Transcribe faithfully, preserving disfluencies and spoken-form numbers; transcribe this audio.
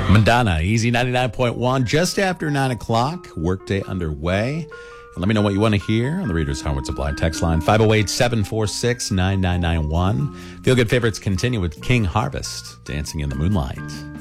Madonna, Easy ninety-nine point one, just after nine o'clock, workday underway. And let me know what you want to hear on the Reader's Hardwood Supply text line, five oh eight, seven four six, nine nine nine one. Feel Good Favorites continue with King Harvest, Dancing in the Moonlight.